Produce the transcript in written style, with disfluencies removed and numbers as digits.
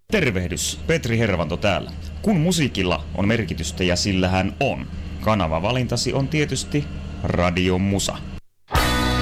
Tervehdys, Petri Hervanto täällä. Kun musiikilla on merkitystä ja sillähän on, kanavavalintasi on tietysti Radio Musa.